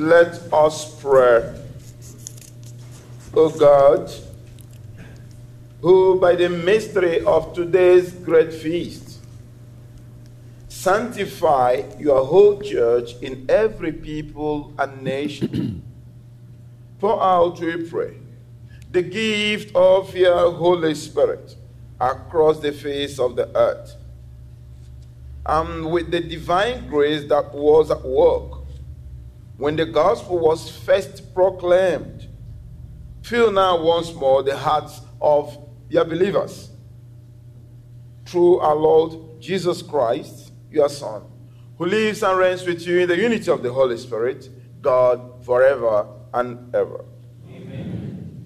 Let us pray. O God, who by the mystery of today's great feast sanctify your whole church in every people and nation, pour out, we pray, the gift of your Holy Spirit across the face of the earth. And with the divine grace that was at work when the gospel was first proclaimed, fill now once more the hearts of your believers. Through our Lord Jesus Christ, your Son, who lives and reigns with you in the unity of the Holy Spirit, God, forever and ever. Amen.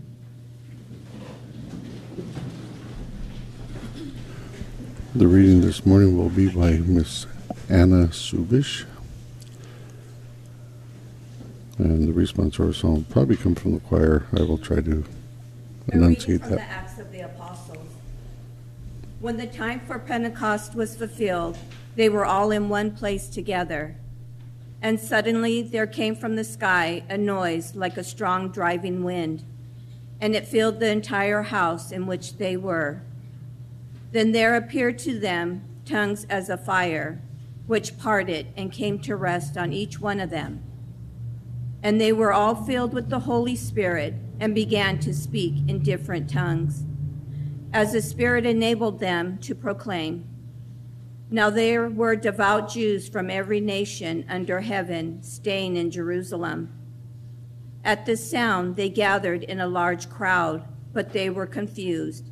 The reading this morning will be by Miss Anna Subish. And the responsorial psalm will probably come from the choir. I will try to enunciate from the that. Acts of the Apostles. When the time for Pentecost was fulfilled, they were all in one place together. And suddenly there came from the sky a noise like a strong driving wind, and it filled the entire house in which they were. Then there appeared to them tongues as of fire, which parted and came to rest on each one of them. And they were all filled with the Holy Spirit and began to speak in different tongues, as the Spirit enabled them to proclaim. Now there were devout Jews from every nation under heaven staying in Jerusalem. At this sound they gathered in a large crowd, but they were confused